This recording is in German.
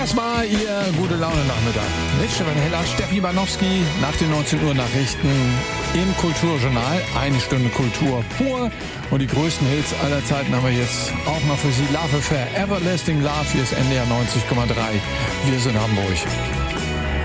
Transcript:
Erstmal Ihr gute Laune Nachmittag mit Stefan Heller, Steffi Banowski nach den 19 Uhr Nachrichten im Kulturjournal. Eine Stunde Kultur pur und die größten Hits aller Zeiten haben wir jetzt auch noch für Sie. Love Affair, Everlasting Love, hier ist NDR 90,3. Wir sind Hamburg.